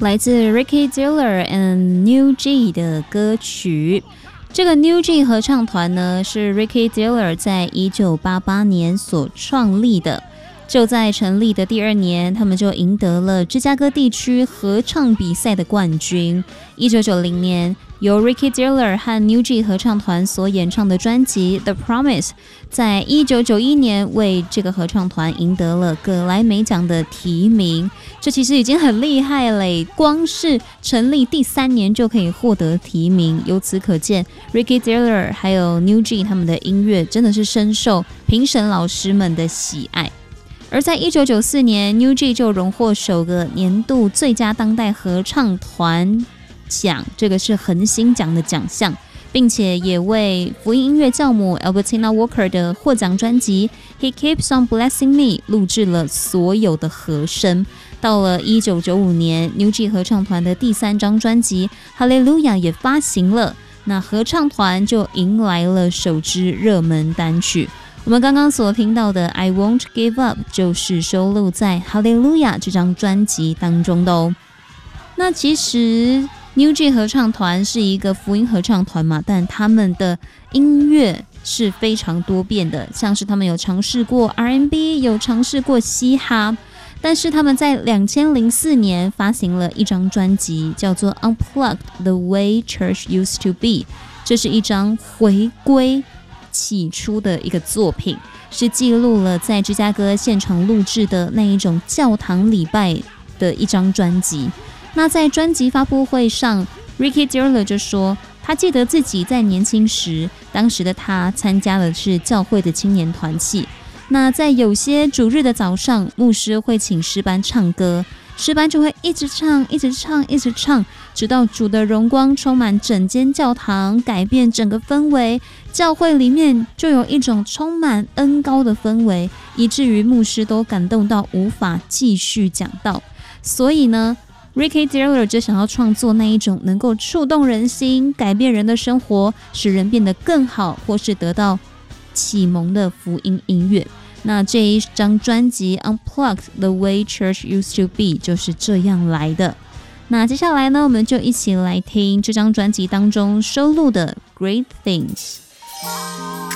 来自 Ricky Diller and New G 的歌曲。这个 New G 合唱团呢，是 Ricky Diller 在1988年所创立的。就在成立的第2年，他们就赢得了芝加哥地区合唱比赛的冠军。1990年，由 Ricky Diller 和 New G 合唱团所演唱的专辑 The Promise， 在1991年为这个合唱团赢得了葛莱美奖的提名。这其实已经很厉害了，光是成立第3年就可以获得提名。由此可见 Ricky Diller 还有 New G 他们的音乐真的是深受评审老师们的喜爱。而在1994年 New G 就荣获首个年度最佳当代合唱团奖，这个是恒星奖的奖项，并且也为福音音乐教母 Albertina Walker 的获奖专辑 He Keeps on Blessing Me 录制了所有的和声。到了1995年 New G 合唱团的第3张专辑 Hallelujah 也发行了，那合唱团就迎来了首支热门单曲。我们刚刚所听到的 I Won't Give Up 就是收录在 Hallelujah 这张专辑当中的哦。那其实 New G 合唱团是一个福音合唱团嘛，但他们的音乐是非常多变的，像是他们有尝试过 R&B， 有尝试过嘻哈，但是他们在2004年发行了一张专辑，叫做 Unplugged The Way Church Used to Be， 这是一张回归起初的一个作品，是记录了在芝加哥现场录制的那一种教堂礼拜的一张专辑。那在专辑发布会上 Ricky Diller 就说，他记得自己在年轻时，当时的他参加的是教会的青年团契。那在有些主日的早上，牧师会请诗班唱歌，诗班就会一直唱一直唱一直唱，直到主的荣光充满整间教堂，改变整个氛围，教会里面就有一种充满恩膏的氛围，以至于牧师都感动到无法继续讲道。所以呢Ricky Diller 就想要创作那一种能够触动人心，改变人的生活，使人变得更好，或是得到启蒙的福音音乐。那这一张专辑 Unplugged The Way Church Used to Be 就是这样来的。那接下来呢，我们就一起来听这张专辑当中收录的 Great Things。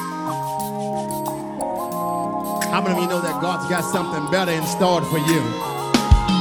How many of you know that God's got something better in store for you?